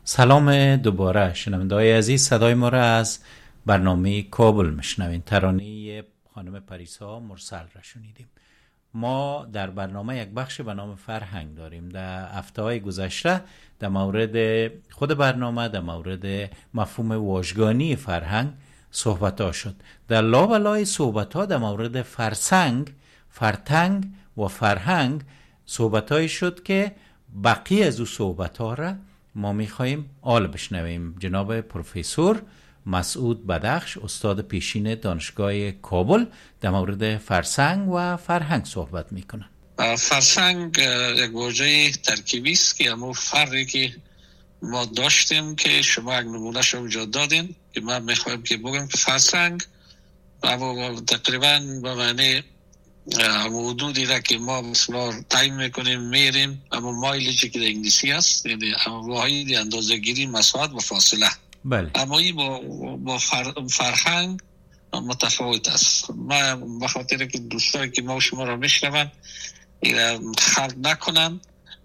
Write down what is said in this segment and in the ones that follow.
سلام دوباره شنونده‌های عزیز، صدای ما را از برنامه کابل میشنوین. ترانه خانم پریسا مرسل را شنیدیم. ما در برنامه یک بخش به نام فرهنگ داریم. در هفته‌های گذشته در مورد خود برنامه در مورد مفهوم واژگانی فرهنگ صحبت‌ها شد. در لابلای صحبت‌ها در مورد فرسنگ، فرتنگ و فرهنگ صحبت‌هایی شد که بقیه از او صحبت‌ها را ما می‌خواهیم آل بشنویم. جناب پروفسور مسعود بدخش، استاد پیشین دانشگاه کابل، در مورد فرسنگ و فرهنگ صحبت میکنن. فرسنگ یک واژه ترکیبی است که همون فرقی که ما داشتیم که شما یک نمونه‌اش اونجا دادین که من میخوایم که بگم که فرسنگ تقریبا به معنی حدودی را که ما مثلا تعیین میکنیم میریم، اما مایلجی که در انگلیسی هست، یعنی واحد اندازه‌گیری مسافت و فاصله. بله. اما این با فرهنگ متفاوت است. ما به خاطر که دوستایی که ما و شما را میشنون خلق نکنن،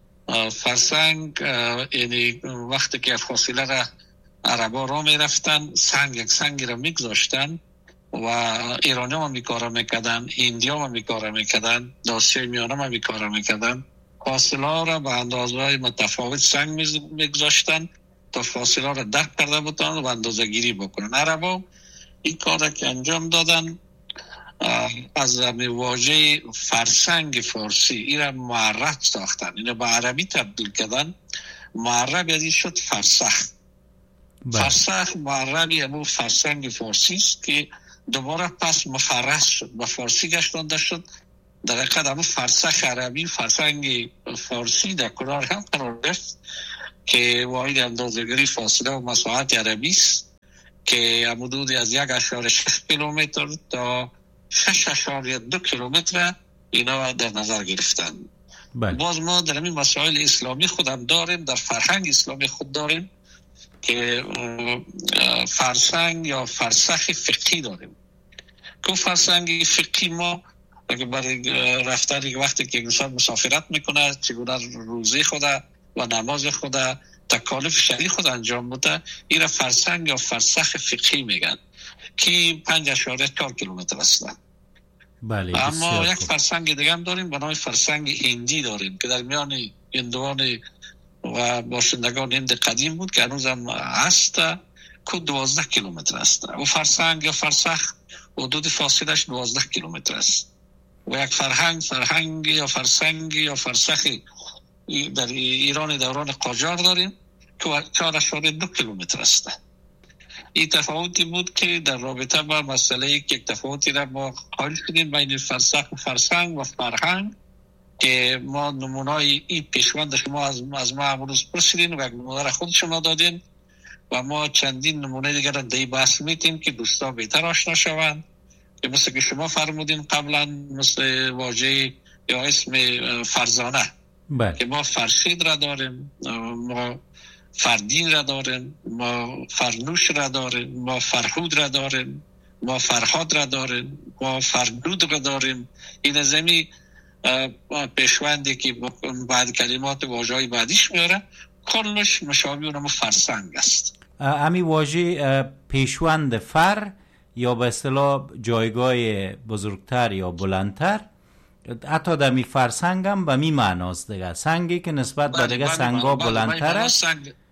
فرسنگ یعنی وقتی که فاصله را عربا را میرفتن، یک سنگی را میگذاشتن و ایرانی هم میکاره میکردن، هندی هم میکاره میکردن، آسیای میانه هم میکاره میکردن. فاصله را به اندازه های متفاوت سنگ میگذاشتن تا فاصله را درک کرده بودن و اندازه گیری بکنن. عربا این کار را که انجام دادن، از واژه فرسنگ فارسی این را معرب ساختن، اینو به عربی تبدیل کردن. معرب یعنی شد فرسخ. فرسخ معربی همون فرسنگ فارسی است که دوباره پس مفرس شد، به فارسی گشتانده شد. در حقیقت همون فرسخ عربی فرسنگ فارسی در کنار هم قرار گرفت که واحد اندازه‌گیری فاصله و مساحت عربی است که حدود از 1.6 کیلومتر تا 6.2 کیلومتر اینا در نظر گرفتن. بله. باز ما در این مسائل اسلامی خودم داریم، در فرهنگ اسلامی خود داریم که فرسنگ یا فرسخ فقهی داریم. که فرسنگ فقهی ما اگه برای رفتن وقتی که انسان مسافرت میکنه، چگونه روزی خدا و نماز خدا تکالیف شرعی خود انجام بده، این را فرسنگ یا فرسخ فقهی میگن که 5.4 کیلومتر است. بله. اما یک فرسنگ دیگه هم داریم به نام فرسنگ هندی داریم که در میان هندوان و باشندگان هند قدیم بود که هنوز هم هست، که 12 کیلومتر است. و فرسنگ یا فرسخ حدود فاصلش 12 کیلومتر است. و یک فرهنگ یا فرسنگ یا فرسخی در ایران دوران قاجار داریم که 4.2 کیلومتر است. این تفاوتی بود که در رابطه با مسئله که یک تفاوتی را ما قائل شدیم بین فرسخ و فرسنگ و فرهنگ که ما نمونه‌ای این پیشوند شما از ما امروز پرسیدین و یک نمونه را خود شما دادین و ما چندین نمونه دیگر را در بحث میتیم که دوستا بهتر آشنا شوند، که مثل که شما فرمودین قبلا، مثل واژه یا اسم فرزانه. بله. که ما فرشید را داریم، ما فردین را داریم، ما فرنوش را داریم، ما فرهود را داریم، ما فرهاد را داریم، ما فردود را داریم. این زمین پیشوندی که بعد کلمات واژه‌های بعدیش میاره کلش مشابه اونم فرسنگ است. امی واژه پیشوند فر یا به اصطلاح جایگاه بزرگتر یا بلندتر، حتی در می فرسنگ هم به می معناست دیگه، سنگی که نسبت به دیگه سنگا بلندتر است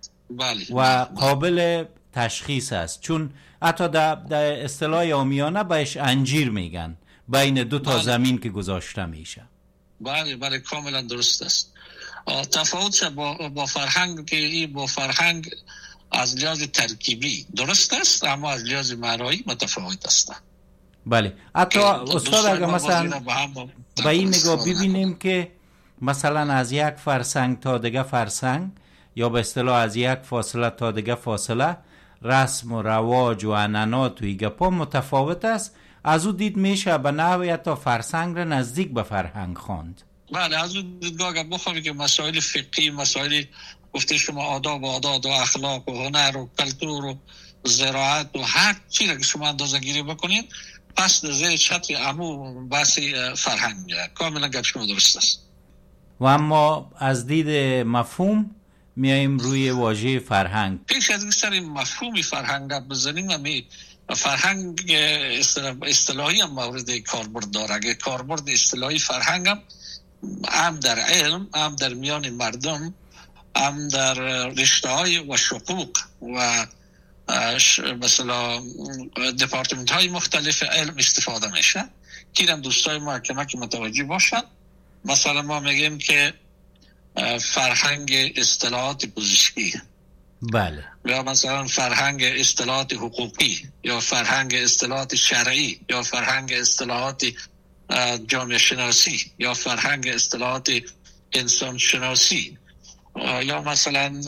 و قابل تشخیص است، چون حتی در اصطلاح عامیانه بهش انجیر میگن، بین دو تا زمین که گذاشته میشه. بله کاملا درست است. تفاوت با فرهنگ که این با فرهنگ از لحاظ ترکیبی درست است، اما از لحاظ معنایی متفاوت است. بله. حتی استاد اگر مثلا به این نگاه ببینیم که مثلا از یک فرسنگ تا دیگه فرسنگ یا به اصطلاح از یک فاصله تا دیگه فاصله، رسم و رواج و عنعنات و ایگپا متفاوت است، از او دید میشه به نحوی تا فرسنگ را نزدیک به فرهنگ خواند. بله، از اون دیدگاه اگر بخواهیم که مسائل فقهی، مسائل گفته شما آداب و اخلاق و هنر و کلتور و زراعت و هر چیزی که شما اندازه گیری بکنید، پس در زیر چتر عمو بحث فرهنگ میاد. کاملا گپ شما درست است. و اما از دید مفهوم میایم روی واژه فرهنگ. پیش از این سر مفهوم فرهنگ بزنیم، همی فرهنگ اصطلاحی هم مورد کاربرد داره. اگه کاربرد اصطلاحی فرهنگ هم در علم، هم در میان مردم، هم در رشته های و شقوق و مثلا دپارتمنت های مختلف علم استفاده میشه. کیرم دوستای ما کمک متوجه باشن. مثلا ما میگیم که فرهنگ اصطلاحات پزشکی، بله، یا مثلا فرهنگ اصطلاحات حقوقی، یا فرهنگ اصطلاحات شرعی، یا فرهنگ اصطلاحات جامعه شناسی، یا فرهنگ اصطلاحات انسان شناسی، یا مثلا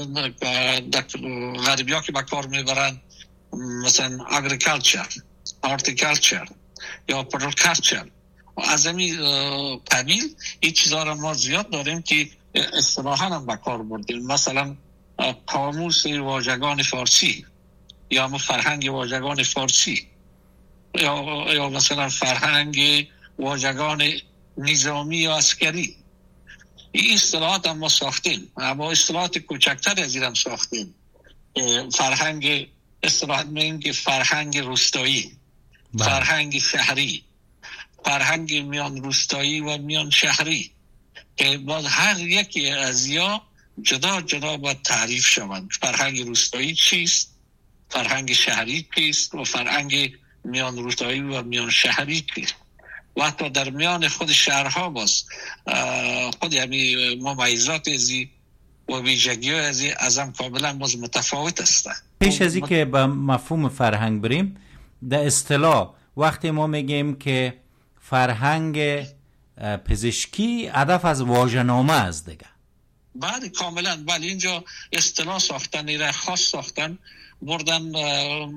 غربی ها که به کار میبرن مثلا اگریکالچر، هارتیکالچر یا پرولکالچر. از همین قبیل این چیزها را ما زیاد داریم که اصطلاحاً هم به کار بردیم. مثلا قاموس واژگان فارسی، یا فرهنگ واژگان فارسی، یا مثلا فرهنگ واژگان نظامی یا عسکری. این اصطلاحات هم ما ساختیم، اما اصطلاحات کوچکتر از این هم ساختیم. فرهنگ اصطلاحات میگیم که فرهنگ روستایی، فرهنگ شهری، فرهنگ میان روستایی و میان شهری، که باز هر یکی از یا جدا جدا باید تعریف شوند. فرهنگ روستایی چیست، فرهنگ شهری چیست و فرهنگ میان روستایی و میان شهری چیست. و حتی در میان خود شهرها باز خود یعنی ممیزات ازی و ویژگی ازی از هم کاملا باز متفاوت هستند. پیش از این که به مفهوم فرهنگ بریم، در اصطلاح وقتی ما میگیم که فرهنگ پزشکی هدف از واژه‌نامه است دیگه. بله کاملا، بله اینجا اصطلاح ساختن، ایره خاص ساختن، بردن